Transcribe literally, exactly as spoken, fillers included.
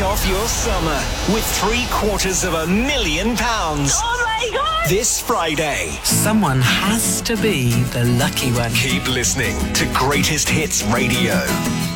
kick off your summer with three quarters of a million pounds. Oh my God! This Friday. Someone has to be the lucky one. Keep listening to Greatest Hits Radio.